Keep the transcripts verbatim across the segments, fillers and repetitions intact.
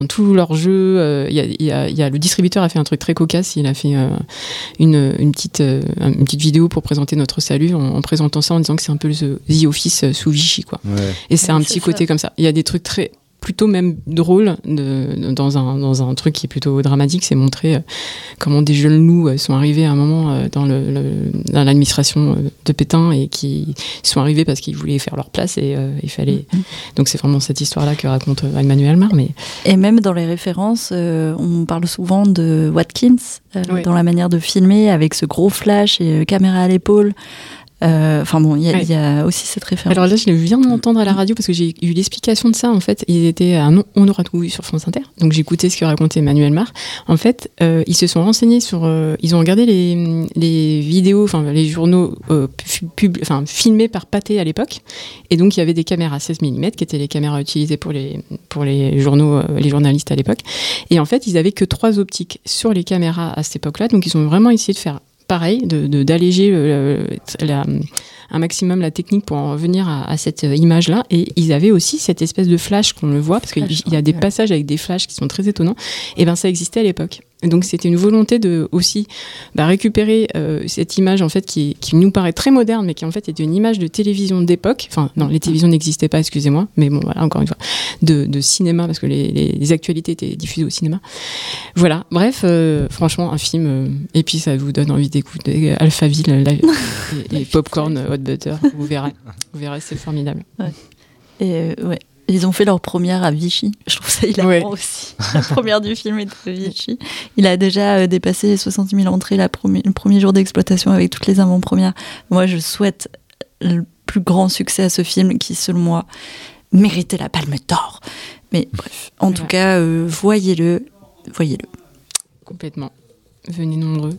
tous leurs jeux, il euh, y, y, y a le distributeur a fait un truc très cocasse. Il a fait euh, une, une, petite, euh, une petite vidéo pour présenter notre salut en, en présentant ça en disant que c'est un peu le The Office sous Vichy, quoi. Ouais. Et c'est ouais, un c'est petit ça. Côté comme ça. Il y a des trucs très plutôt même drôle de, de, dans, un, dans un truc qui est plutôt dramatique, c'est montrer euh, comment des jeunes loups euh, sont arrivés à un moment euh, dans, le, le, dans l'administration euh, de Pétain et qui sont arrivés parce qu'ils voulaient faire leur place et euh, il fallait... Mm-hmm. Donc c'est vraiment cette histoire-là que raconte euh, Emmanuel Mar. Mais... Et même dans les références, euh, on parle souvent de Watkins, euh, oui. dans la manière de filmer avec ce gros flash et euh, caméra à l'épaule. Enfin euh, bon, il y, ouais. y a aussi cette référence. Alors là, je viens de l'entendre à la radio parce que j'ai eu l'explication de ça. En fait, il était à non, On aura tout vu sur France Inter. Donc j'ai écouté ce que racontait Emmanuel Mar. En fait, euh, ils se sont renseignés sur, euh, ils ont regardé les, les vidéos, enfin les journaux, euh, pub, enfin filmés par Pathé à l'époque. Et donc il y avait des caméras seize millimètres qui étaient les caméras utilisées pour les pour les journaux, euh, les journalistes à l'époque. Et en fait, ils avaient que trois optiques sur les caméras à cette époque-là. Donc ils ont vraiment essayé de faire pareil, de, de, d'alléger le, la, un maximum la technique pour en revenir à, à cette image-là. Et ils avaient aussi cette espèce de flash qu'on le voit, parce qu'il y a des passages avec des flashs qui sont très étonnants. Et bien, ça existait à l'époque. Et donc, c'était une volonté de aussi bah, récupérer euh, cette image, en fait, qui, qui nous paraît très moderne, mais qui, en fait, était une image de télévision d'époque. Enfin, non, les télévisions n'existaient pas, excusez-moi. Mais bon, voilà, encore une fois. De, de cinéma, parce que les, les, les actualités étaient diffusées au cinéma. Voilà. Bref, euh, franchement, un film. Euh, et puis, ça vous donne envie d'écouter Alphaville, la, et, et Popcorn, Hot Butter. Vous verrez. Vous verrez, c'est formidable. Ouais. Et euh, ouais. Ils ont fait leur première à Vichy. Je trouve ça hilarant ouais. aussi. La première du film est à Vichy. Il a déjà euh, dépassé soixante mille entrées la premi- le premier jour d'exploitation avec toutes les avant-premières. Moi, je souhaite le plus grand succès à ce film qui, selon moi, méritait la Palme d'Or. Mais bref, en ouais. tout cas, euh, voyez-le. Voyez-le. Complètement. Venez nombreux.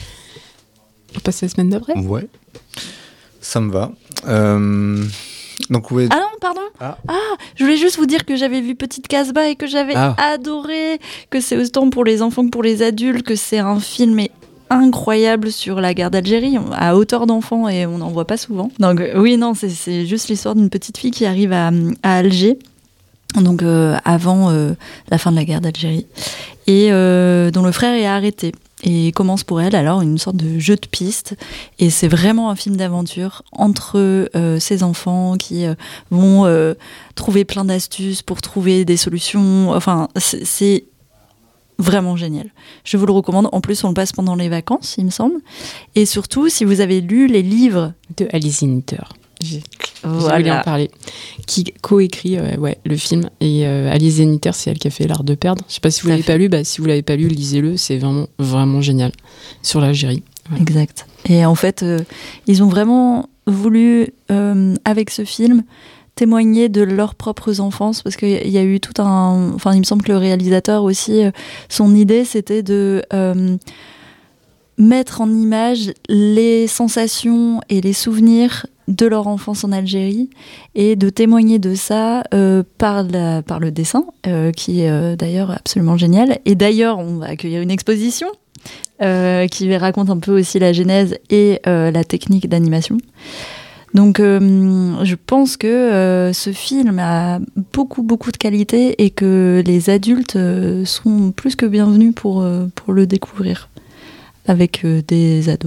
On passe la semaine d'après ? Ouais. Ça me va. Euh... Donc, ouais. Ah non, pardon. Ah. ah, je voulais juste vous dire que j'avais vu Petite Casbah et que j'avais ah. adoré, que c'est autant pour les enfants que pour les adultes, que c'est un film incroyable sur la guerre d'Algérie, à hauteur d'enfant et on n'en voit pas souvent. Donc oui, non, c'est, c'est juste l'histoire d'une petite fille qui arrive à, à Alger, donc euh, avant euh, la fin de la guerre d'Algérie, et euh, dont le frère est arrêté. Et commence pour elle alors une sorte de jeu de piste. Et c'est vraiment un film d'aventure entre euh, ces enfants qui euh, vont euh, trouver plein d'astuces pour trouver des solutions. Enfin, c'est, c'est vraiment génial. Je vous le recommande. En plus, on le passe pendant les vacances, il me semble. Et surtout, si vous avez lu les livres de Alice Ziniter. J'ai, voilà. j'ai voulu en parler. Qui coécrit euh, ouais, le film. Et euh, Alice Zeniter, c'est elle qui a fait L'Art de perdre. Je sais pas si vous l'avez pas lu. Bah, si vous l'avez pas lu, lisez-le. C'est vraiment, vraiment génial. Sur l'Algérie. Ouais. Exact. Et en fait, euh, ils ont vraiment voulu, euh, avec ce film, témoigner de leurs propres enfances. Parce qu'il y a eu tout un... Enfin, il me semble que le réalisateur aussi, euh, son idée, c'était de... Euh, mettre en image les sensations et les souvenirs de leur enfance en Algérie et de témoigner de ça euh, par, la, par le dessin, euh, qui est euh, d'ailleurs absolument génial. Et d'ailleurs, on va accueillir une exposition euh, qui raconte un peu aussi la genèse et euh, la technique d'animation. Donc, euh, je pense que euh, ce film a beaucoup, beaucoup de qualité et que les adultes euh, sont plus que bienvenus pour, euh, pour le découvrir. Avec euh, des ados.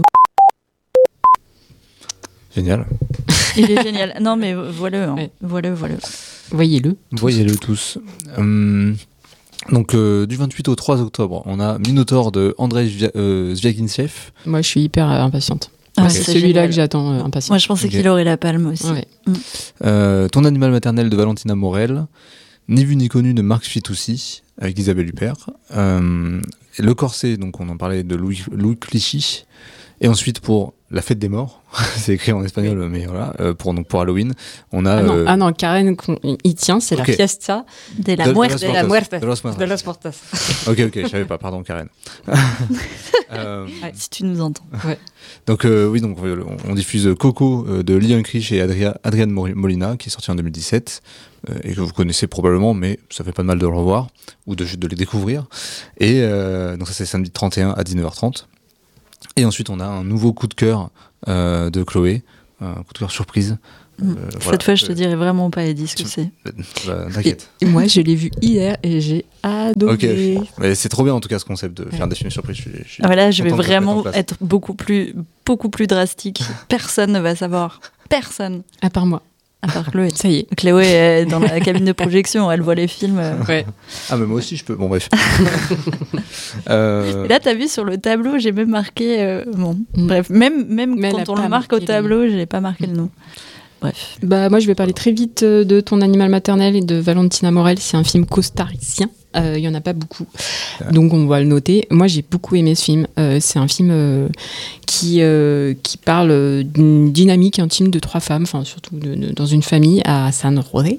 Génial. Il est génial. Non, mais voilà, hein. ouais. voilà, voilà. Voyez-le. Voyez-le tous. Hum, donc, euh, du vingt-huit au trois octobre, on a Minotaur de Andrei euh, Zviagintsev. Moi, je suis hyper euh, impatiente. Ah, okay. C'est, c'est celui-là génial. Que j'attends euh, impatiente. Moi, je pensais okay. qu'il aurait la palme aussi. Ouais. Mm. Euh, Ton animal maternel de Valentina Morel. Ni vu ni connu de Marc Fitoussi, avec Isabelle Huppert. Euh, Le Corset, donc on en parlait de Louis, Louis Clichy. Et ensuite pour La Fête des Morts, c'est écrit en espagnol, oui. mais voilà, euh, pour, donc pour Halloween, on a... Ah non, euh... ah non Karen, il tient, c'est okay. la fiesta de la muerte. De la muerte. De los De los Portas. Ok, ok, je savais pas, pardon Karen. euh... ouais, si tu nous entends. Ouais. Donc euh, oui, donc on, on diffuse Coco euh, de Lilian Crich et Adria, Adrienne Molina, qui est sorti en deux mille dix-sept, euh, et que vous connaissez probablement, mais ça fait pas de mal de le revoir, ou de, de les découvrir. Et euh, donc ça c'est samedi trente et un à dix-neuf heures trente. Et ensuite on a un nouveau coup de cœur euh, de Chloé, un coup de cœur surprise, Mmh. Euh, Cette voilà. fois, je te dirais vraiment pas, Eddie, ce que c'est. Bah, t'inquiète. Et, et moi, je l'ai vu hier et j'ai adoré. Ok, mais c'est trop bien en tout cas ce concept de faire Ouais. des films surprises. Je suis, je suis Ah, voilà, je vais content de le mettre en vraiment place. être beaucoup plus, beaucoup plus drastique. Personne ne va savoir. Personne. À part moi. À part Chloé. Ça y est. Chloé est dans la cabine de projection, elle voit les films. euh. Ouais. Ah, mais moi aussi je peux. Bon, bref. euh... Et là, t'as vu sur le tableau, j'ai même marqué. euh, Bon, Mm. bref, même, même Mais elle quand a on pas le marque au marqué le tableau, je n'ai pas marqué le nom. Bref. Bah, moi, je vais parler très vite euh, de Ton animal maternel et de Valentina Morel. C'est un film costaricien. Euh, Il y en a pas beaucoup. Ouais. Donc, on va le noter. Moi, j'ai beaucoup aimé ce film. Euh, c'est un film euh, qui, euh, qui parle euh, d'une dynamique intime de trois femmes, enfin, surtout de, de- dans une famille à San José.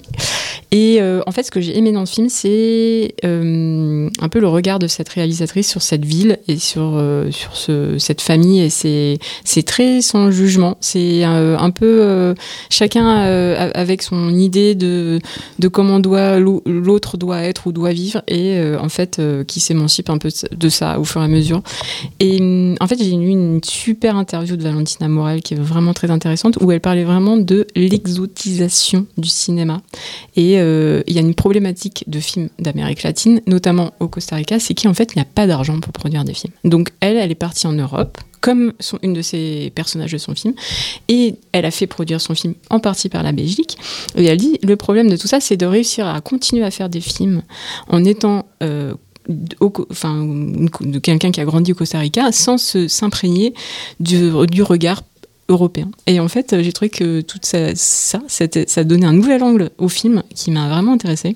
Et euh, en fait, ce que j'ai aimé dans le film, c'est euh, un peu le regard de cette réalisatrice sur cette ville et sur, euh, sur ce, cette famille. Et c'est, c'est très sans jugement. C'est euh, un peu euh, chacun euh, avec son idée de, de comment doit, l'autre doit être ou doit vivre. Et euh, en fait, euh, qui s'émancipe un peu de ça au fur et à mesure. Et euh, en fait, j'ai lu une super interview de Valentina Morel qui est vraiment très intéressante, où elle parlait vraiment de l'exotisation du cinéma. Et euh, il y a une problématique de films d'Amérique latine, notamment au Costa Rica, c'est qu'en fait, il n'y a pas d'argent pour produire des films. Donc elle, elle est partie en Europe, comme son, une de ses personnages de son film, et elle a fait produire son film en partie par la Belgique. Et elle dit, le problème de tout ça, c'est de réussir à continuer à faire des films en étant... Euh, Au, enfin, de quelqu'un qui a grandi au Costa Rica sans se, s'imprégner du, du regard européen. Et en fait, j'ai trouvé que tout ça, ça, ça donnait un nouvel angle au film qui m'a vraiment intéressée.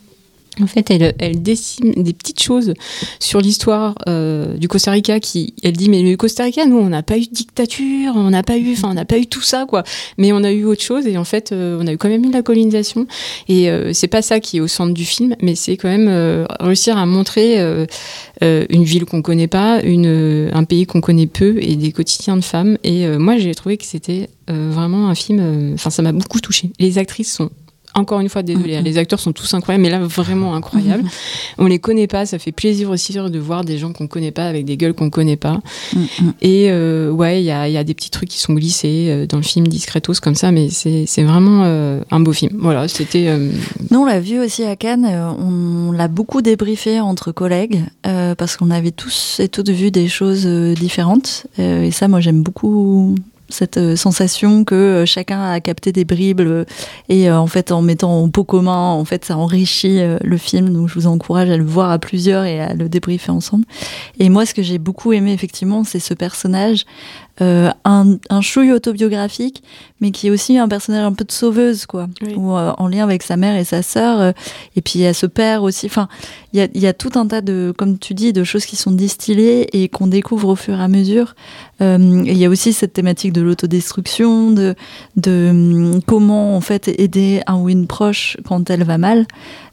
En fait, elle, elle dessine des petites choses sur l'histoire euh, du Costa Rica. Qui, elle dit, mais le Costa Rica, nous, on n'a pas eu de dictature, on n'a pas eu, enfin, on n'a pas eu tout ça, quoi. Mais on a eu autre chose, et en fait, euh, on a eu quand même eu la colonisation. Et euh, c'est pas ça qui est au centre du film, mais c'est quand même euh, réussir à montrer euh, euh, une ville qu'on connaît pas, une, un pays qu'on connaît peu, et des quotidiens de femmes. Et euh, moi, j'ai trouvé que c'était euh, vraiment un film. Enfin, euh, ça m'a beaucoup touchée. Les actrices sont encore une fois, désolée, mm-hmm. les acteurs sont tous incroyables, mais là, vraiment incroyables. Mm-hmm. On les connaît pas, ça fait plaisir aussi de voir des gens qu'on connaît pas, avec des gueules qu'on connaît pas. Mm-hmm. Et euh, ouais, il y a, y a des petits trucs qui sont glissés euh, dans le film discretos comme ça, mais c'est, c'est vraiment euh, un beau film. Voilà, c'était... Euh... Nous, on l'a vu aussi à Cannes, euh, on l'a beaucoup débriefé entre collègues, euh, parce qu'on avait tous et toutes vu des choses euh, différentes. Euh, et ça, moi, j'aime beaucoup... cette euh, sensation que euh, chacun a capté des bribes euh, et euh, en fait en mettant en pot commun, en fait ça enrichit euh, le film, donc je vous encourage à le voir à plusieurs et à le débriefer ensemble. Et moi, ce que j'ai beaucoup aimé effectivement, c'est ce personnage, euh, un, un chouille autobiographique, mais qui est aussi un personnage un peu de sauveuse, quoi, oui. Où, euh, en lien avec sa mère et sa sœur, euh, et puis il y a ce père aussi, enfin il y a, y a tout un tas de, comme tu dis, de choses qui sont distillées et qu'on découvre au fur et à mesure. Euh, et il y a aussi cette thématique de l'autodestruction, de, de um, comment en fait aider un ou une proche quand elle va mal.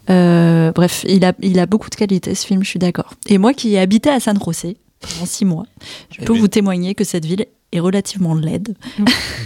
Euh, bref, il a, il a beaucoup de qualités ce film, je suis d'accord. Et moi qui ai habité à San José pendant six mois, je peux eh vous oui. témoigner que cette ville est relativement laide, mmh.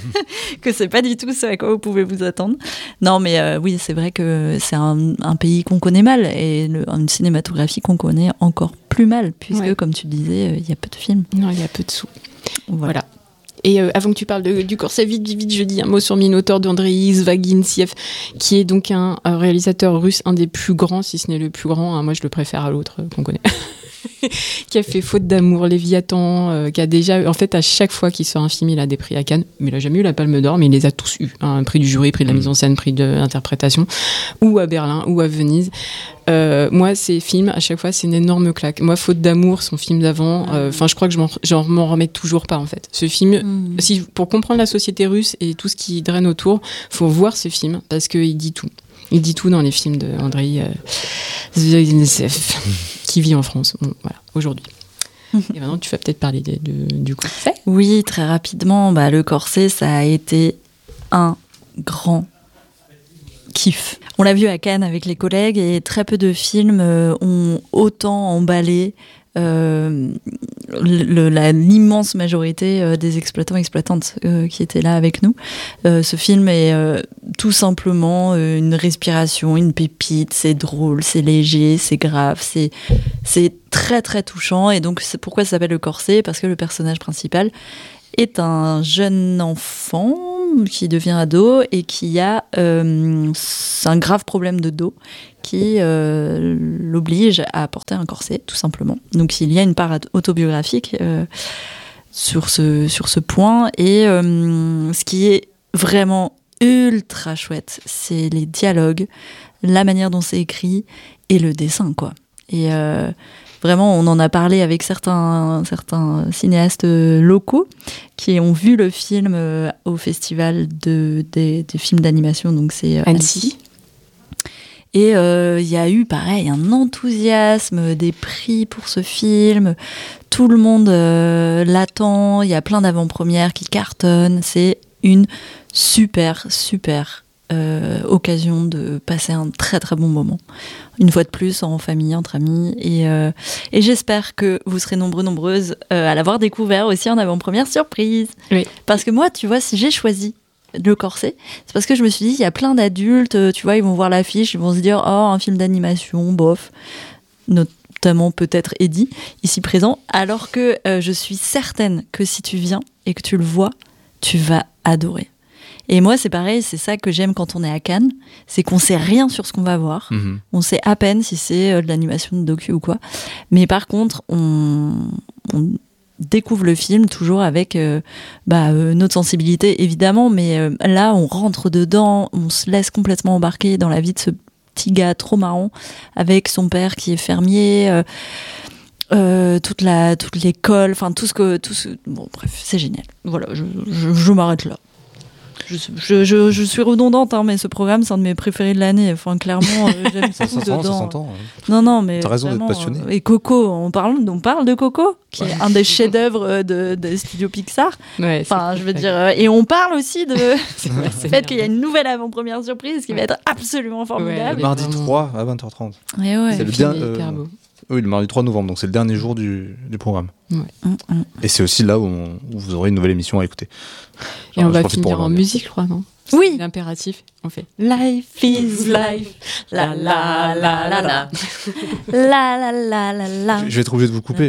que c'est pas du tout ce à quoi vous pouvez vous attendre. Non, mais euh, oui, c'est vrai que c'est un, un pays qu'on connaît mal et le, une cinématographie qu'on connaît encore plus mal, puisque, ouais. comme tu disais, il euh, y a peu de films. Non, il y a peu de sous. Voilà. voilà. Et euh, avant que tu parles de, du corset, vite, vite, vite, je dis un mot sur Minotaur d'Andrei Zvagintsev, qui est donc un, un réalisateur russe, un des plus grands, si ce n'est le plus grand. Hein, moi, je le préfère à l'autre euh, qu'on connaît. qui a fait Faute d'amour, Léviathan, euh, qui a déjà, en fait, à chaque fois qu'il sort un film, il a des prix à Cannes, mais il n'a jamais eu la Palme d'Or, mais il les a tous eus. Hein, prix du jury, prix de la mise en scène, prix de l'interprétation, ou à Berlin, ou à Venise. Euh, moi, ces films, à chaque fois, c'est une énorme claque. Moi, Faute d'amour, son film d'avant, enfin, euh, je crois que je m'en, j'en m'en remets toujours pas, en fait. Ce film, mmh. si, pour comprendre la société russe et tout ce qui draine autour, faut voir ce film, parce qu'il dit tout. Il dit tout dans les films de Andrei euh, qui vit en France, bon, voilà, aujourd'hui. Et maintenant, tu vas peut-être parler de, de, du corset. Oui, très rapidement. Bah, le corset, ça a été un grand kiff. On l'a vu à Cannes avec les collègues et très peu de films euh, ont autant emballé euh, le, la, l'immense majorité euh, des exploitants et exploitantes euh, qui étaient là avec nous. Euh, ce film est euh, tout simplement euh, une respiration, une pépite, c'est drôle, c'est léger, c'est grave, c'est, c'est très très touchant et donc c'est pourquoi ça s'appelle Le Corset, parce que le personnage principal est un jeune enfant qui devient ado et qui a euh, un grave problème de dos qui euh, l'oblige à porter un corset, tout simplement. Donc il y a une part autobiographique euh, sur, ce, sur ce point. Et euh, ce qui est vraiment ultra chouette, c'est les dialogues, la manière dont c'est écrit et le dessin, quoi. Et euh, vraiment, on en a parlé avec certains, certains cinéastes locaux qui ont vu le film euh, au festival de, des, des films d'animation, donc c'est euh, Annecy. Et il euh, y a eu, pareil, un enthousiasme, des prix pour ce film. Tout le monde euh, l'attend. Il y a plein d'avant-premières qui cartonnent. C'est une super, super euh, occasion de passer un très, très bon moment. Une fois de plus, en famille, entre amis. Et, euh, et j'espère que vous serez nombreux, nombreuses euh, à l'avoir découvert aussi en avant-première surprise. Oui. Parce que moi, tu vois, si j'ai choisi le corset, c'est parce que je me suis dit, il y a plein d'adultes, tu vois, ils vont voir l'affiche, ils vont se dire, oh, un film d'animation, bof, notamment peut-être Eddie, ici présent, alors que euh, je suis certaine que si tu viens et que tu le vois, tu vas adorer. Et moi, c'est pareil, c'est ça que j'aime quand on est à Cannes, c'est qu'on sait rien sur ce qu'on va voir, mmh. on sait à peine si c'est euh, de l'animation de docu ou quoi, mais par contre, on... on découvre le film toujours avec euh, bah, euh, notre sensibilité évidemment, mais euh, là on rentre dedans, on se laisse complètement embarquer dans la vie de ce petit gars trop marrant avec son père qui est fermier, euh, euh, toute la toute l'école, enfin tout ce que tout ce... bon bref, c'est génial. Voilà, je, je, je m'arrête là. Je, je, je, je suis redondante, hein, mais ce programme, c'est un de mes préférés de l'année. Enfin, clairement, euh, j'aime ça tout dedans. Ça s'entend. Non, non, mais t'as raison vraiment, d'être passionné. Euh, et Coco, on parle, on parle de Coco, qui ouais. est un des chefs-d'œuvre de, de Studio Pixar. Ouais, enfin, je veux dire, euh, et on parle aussi de du fait qu'il y a une nouvelle avant-première surprise qui ouais. va être absolument formidable. Ouais, mardi trois à vingt heures trente. Ouais, ouais. C'est le bien. Euh... Oui, le mardi trois novembre, donc c'est le dernier jour du, du programme. Ouais. Mmh. Et c'est aussi là où, on, où vous aurez une nouvelle émission à écouter. Genre, et on va finir en musique, je crois, non ? Oui. C'est l'impératif, on fait. Life is life. La la la la la. La la la la la. Je vais être obligé de vous couper.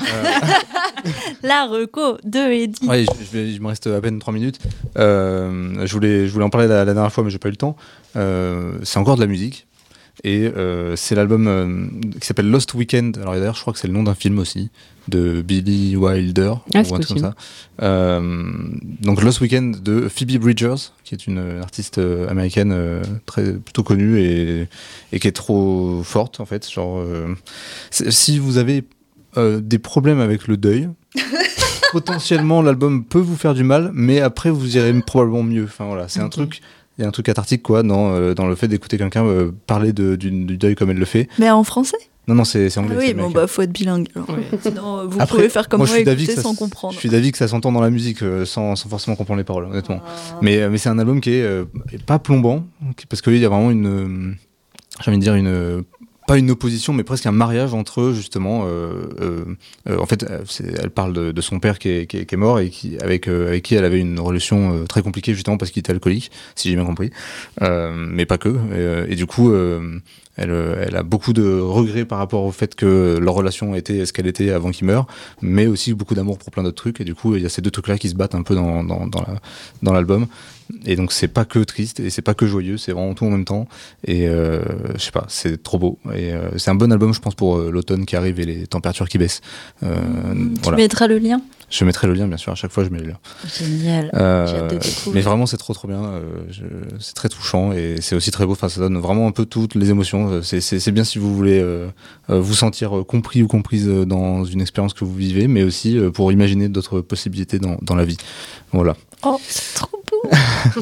euh... La reco de Eddie. Ouais, je, je, vais, je me reste à peine trois minutes. Euh, je, voulais, je voulais en parler la, la dernière fois, mais j'ai pas eu le temps. Euh, c'est encore de la musique. Et euh, c'est l'album euh, qui s'appelle Lost Weekend. Alors d'ailleurs, je crois que c'est le nom d'un film aussi, de Billy Wilder, ah, ou un truc comme ça. Euh, donc Lost Weekend de Phoebe Bridgers, qui est une artiste américaine euh, très plutôt connue et, et qui est trop forte en fait. Genre, euh, si vous avez euh, des problèmes avec le deuil, potentiellement l'album peut vous faire du mal, mais après vous irez probablement mieux. Enfin voilà, c'est okay. un truc. Il y a un truc cathartique quoi dans, euh, dans le fait d'écouter quelqu'un euh, parler de, du, du deuil comme elle le fait. Mais en français ? Non, non, c'est, c'est anglais. Ah oui, c'est bon, bah, faut être bilingue. Alors. Ouais. Sinon, vous Après, pouvez faire comme moi, moi écouter ça, sans comprendre. Je suis d'avis que ça s'entend dans la musique euh, sans, sans forcément comprendre les paroles, honnêtement. Ah. Mais, mais c'est un album qui est euh, pas plombant, parce qu'il y a vraiment une. Euh, j'ai envie de dire une. Euh, pas une opposition, mais presque un mariage entre eux, justement. Euh, euh, euh, en fait, c'est, elle parle de, de son père qui est, qui est, qui est mort et qui, avec, euh, avec qui elle avait une relation euh, très compliquée, justement, parce qu'il était alcoolique, si j'ai bien compris. Euh, mais pas que. Et, et du coup, euh, elle, elle a beaucoup de regrets par rapport au fait que leur relation était ce qu'elle était avant qu'il meure, mais aussi beaucoup d'amour pour plein d'autres trucs. Et du coup, il y a ces deux trucs-là qui se battent un peu dans, dans, dans, la, dans l'album. Et donc c'est pas que triste et c'est pas que joyeux, c'est vraiment tout en même temps. Et euh, je sais pas, c'est trop beau. Et euh, c'est un bon album, je pense, pour euh, l'automne qui arrive et les températures qui baissent. Euh, mmh, voilà. Tu mettras le lien ? Je mettrai le lien, bien sûr. À chaque fois, je mets le lien. Génial. Euh, J'ai hâte de découvrir. Mais vraiment, c'est trop, trop bien. Euh, je, c'est très touchant et c'est aussi très beau. Enfin, ça donne vraiment un peu toutes les émotions. C'est, c'est, c'est bien si vous voulez euh, vous sentir compris ou comprise dans une expérience que vous vivez, mais aussi euh, pour imaginer d'autres possibilités dans, dans la vie. Voilà. Oh, c'est trop beau.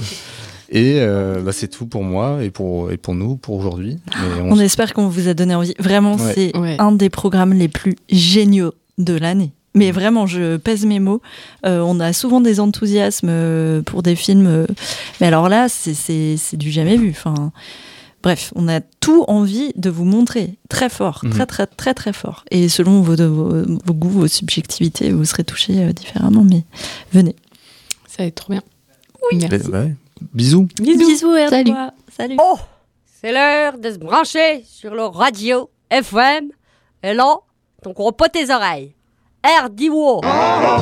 Et euh, bah, c'est tout pour moi et pour, et pour nous, pour aujourd'hui. Mais on... on espère qu'on vous a donné envie. Vraiment, ouais. c'est ouais. un des programmes les plus géniaux de l'année. Mais vraiment, je pèse mes mots. Euh, on a souvent des enthousiasmes euh, pour des films. Euh, mais alors là, c'est, c'est, c'est du jamais vu. Enfin, bref, on a tout envie de vous montrer très fort, mmh. très, très, très, très fort. Et selon vos, vos, vos goûts, vos subjectivités, vous serez touchés euh, différemment. Mais venez. Ça va être trop bien. Oui. Merci. Ouais. Bisous. Bisous. Bisous, Salut. Salut. Oh, c'est l'heure de se brancher sur le radio F M. Et là, ton gros pot tes oreilles. R D W O.